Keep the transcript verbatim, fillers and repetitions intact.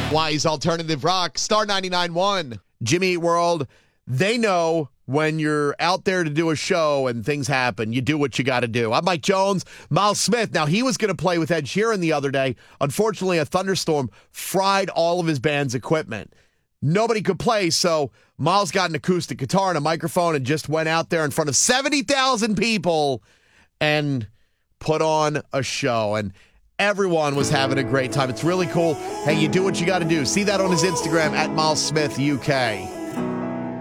Wise Alternative Rock, Star ninety-nine point one. Jimmy Eat World, they know when you're out there to do a show and things happen, you do what you got to do. I'm Mike Jones, Miles Smith. Now, he was going to play with Ed Sheeran the other day. Unfortunately, a thunderstorm fried all of his band's equipment. Nobody could play, so Miles got an acoustic guitar and a microphone and just went out there in front of seventy thousand people and put on a show. And everyone was having a great time. It's really cool. Hey, you do what you got to do. See that on his Instagram, at Miles Smith U K.